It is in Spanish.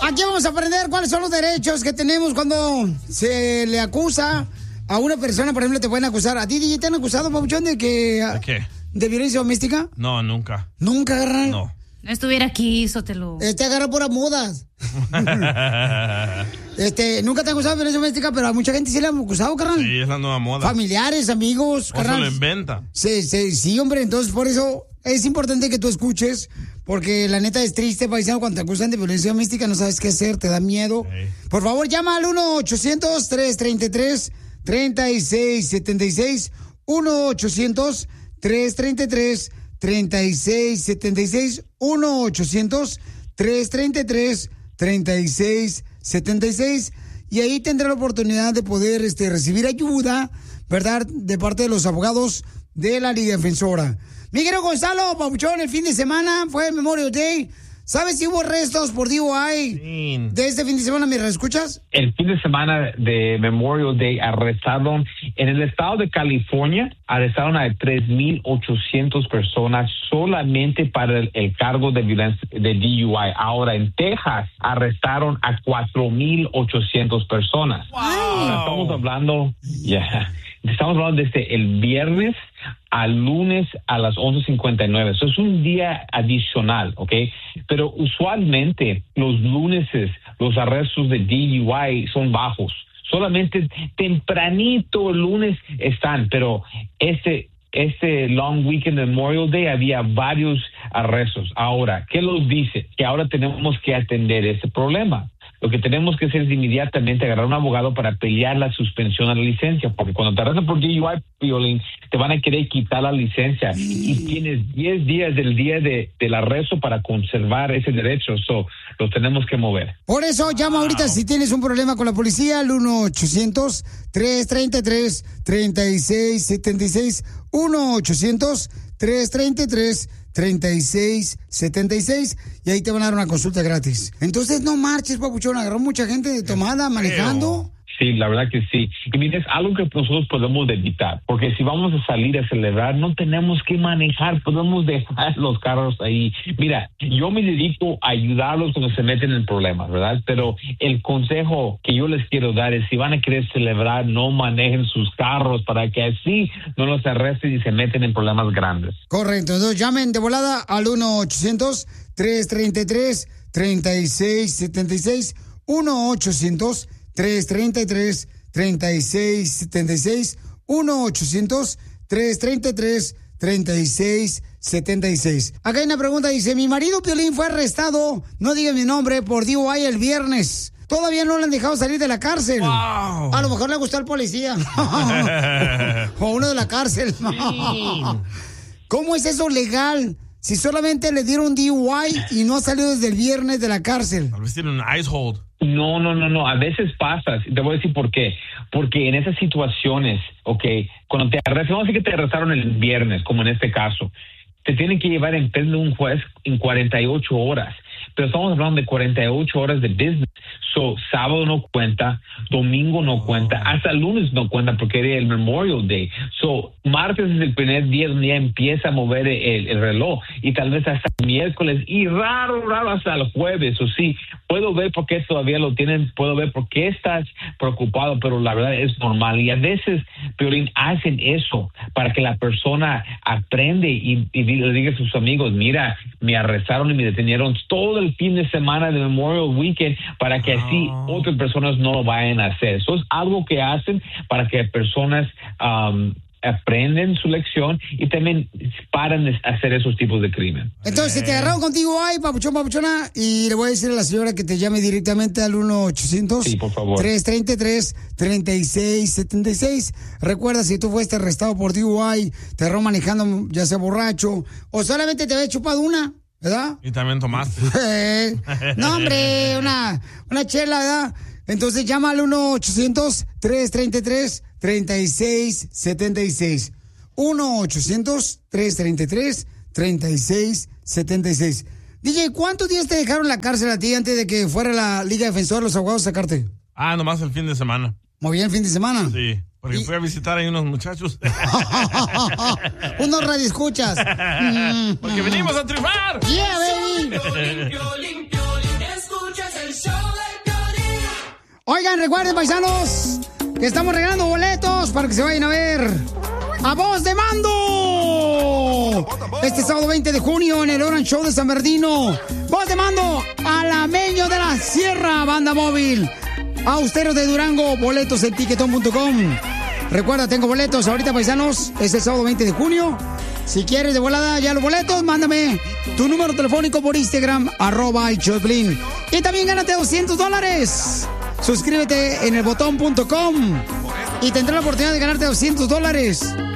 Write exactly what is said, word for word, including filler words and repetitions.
Aquí vamos a aprender cuáles son los derechos que tenemos cuando se le acusa a una persona. Por ejemplo, te pueden acusar. ¿A ti, D J, te han acusado, papuchón, de que... ¿De qué? ¿De violencia doméstica? No, nunca. ¿Nunca, carnal? No. No estuviera aquí, Sotelo. Este agarra por mudas. este, nunca te han acusado de violencia doméstica, pero a mucha gente sí le han acusado, carnal. Sí, es la nueva moda. Familiares, amigos, O carnal. se lo inventa. Sí, sí, sí, hombre. Entonces, por eso es importante que tú escuches, porque la neta es triste, paisano, cuando te acusan de violencia doméstica, no sabes qué hacer, te da miedo. Sí. Por favor, llama al uno ochocientos, tres treinta y tres, treinta y seis setenta y seis. uno ochocientos, tres treinta y tres, treinta y seis setenta y seis. uno ochocientos, tres treinta y tres, treinta y seis setenta y seis. Y ahí tendrá la oportunidad de poder este, recibir ayuda, ¿verdad?, de parte de los abogados de la Liga Defensora. Miguel Gonzalo, papuchón, el fin de semana fue Memorial Day. ¿Sabes si hubo arrestos por D U I sí. de este fin de semana? ¿Me escuchas? El fin de semana de Memorial Day arrestaron en el estado de California, arrestaron a tres mil ochocientas personas solamente para el, el cargo de violencia de D U I. Ahora en Texas arrestaron a cuatro mil ochocientas personas. Wow. Ahora estamos hablando, ya, yeah, estamos hablando desde el viernes al lunes a las once cincuenta y nueve. Eso es un día adicional, ¿ok? Pero usualmente los lunes los arrestos de D U I son bajos. Solamente tempranito el lunes están, pero este este long weekend de Memorial Day había varios arrestos. Ahora, ¿qué nos dice? Que ahora tenemos que atender ese problema. Lo que tenemos que hacer es inmediatamente agarrar un abogado para pelear la suspensión a la licencia, porque cuando te arrestan por D U I, Piolín, te van a querer quitar la licencia y tienes diez días del día de, del arresto para conservar ese derecho. So, lo tenemos que mover. Por eso llama wow. ahorita si tienes un problema con la policía al uno ochocientos, tres treinta y tres, treinta y seis setenta y seis. uno ochocientos, tres treinta y tres, treinta y seis setenta y seis, y ahí te van a dar una consulta gratis. Entonces no marches, papuchón, agarró mucha gente de tomada manejando. Sí, la verdad que sí. Y mira, es algo que nosotros podemos evitar, porque si vamos a salir a celebrar, no tenemos que manejar, podemos dejar los carros ahí. Mira, yo me dedico a ayudarlos cuando se meten en problemas, ¿verdad? Pero el consejo que yo les quiero dar es, si van a querer celebrar, no manejen sus carros para que así no los arresten y se meten en problemas grandes. Correcto, entonces llamen de volada al uno ochocientos, tres treinta y tres, treinta y seis setenta y seis, uno ochocientos, tres treinta y tres, treinta y seis setenta y seis, uno ochocientos, tres treinta y tres, treinta y seis setenta y seis. Acá hay una pregunta, dice, mi marido Piolín fue arrestado, no diga mi nombre, por D U I el viernes. Todavía no le han dejado salir de la cárcel. Wow. A lo mejor le gustó al policía. O uno de la cárcel. ¿Cómo es eso legal? Si solamente le dieron D U I y no ha salido desde el viernes de la cárcel. Tal vez tiene un ice hold. No, no, no, no. A veces pasa. Te voy a decir por qué. Porque en esas situaciones, ok, cuando te arrestan, vamos a decir que te arrestaron el viernes, como en este caso, te tienen que llevar en frente de un juez en cuarenta y ocho horas. Pero estamos hablando de cuarenta y ocho horas de business. So, sábado no cuenta, domingo no cuenta, hasta lunes no cuenta porque era el Memorial Day. So, martes es el primer día donde ya empieza a mover el, el reloj y tal vez hasta miércoles y raro, raro hasta el jueves. O sí, puedo ver por qué todavía lo tienen, puedo ver por qué estás preocupado, pero la verdad es normal. Y a veces, Piolín, hacen eso para que la persona aprende y, y le diga a sus amigos, mira, me arrestaron y me detenieron todo el fin de semana de Memorial Weekend para que así oh. otras personas no lo vayan a hacer. Eso es algo que hacen para que personas um, aprenden su lección y también paran de hacer esos tipos de crimen. Entonces, si te agarraron contigo, ay, papuchón, papuchona, y le voy a decir a la señora que te llame directamente al uno ochocientos, sí, por favor, tres treinta y tres, treinta y seis setenta y seis. Recuerda, si tú fuiste arrestado por D U I, te agarró manejando, ya sea borracho, o solamente te había chupado una, ¿verdad? Y también tomaste. No, hombre, una, una chela, ¿verdad? Entonces llama al uno ochocientos, tres treinta y tres, treinta y seis setenta y seis. uno ochocientos, tres treinta y tres, treinta y seis setenta y seis. D J, ¿cuántos días te dejaron en la cárcel a ti antes de que fuera la Liga Defensora los abogados a sacarte? Ah, nomás el fin de semana. ¿Muy bien el fin de semana? Sí, porque ¿Y? fui a visitar ahí unos muchachos. Unos radioescuchas. Porque venimos a triunfar. Yeah, baby. Piolín, Piolín, Piolín, escuchas el show Oigan, recuerden, paisanos, que estamos regalando boletos para que se vayan a ver a Voz de Mando. Este sábado veinte de junio en el Orange Show de San Bernardino. Voz de Mando, Alameño de la Sierra, banda móvil. Austeros de Durango, boletos en tiquetón punto com. Recuerda, tengo boletos ahorita, paisanos. Es el sábado veinte de junio. Si quieres de volada ya los boletos, mándame tu número telefónico por Instagram, arroba el Choplin. Y también gánate doscientos dólares. Suscríbete en el botón punto com y tendrás la oportunidad de ganarte doscientos dólares.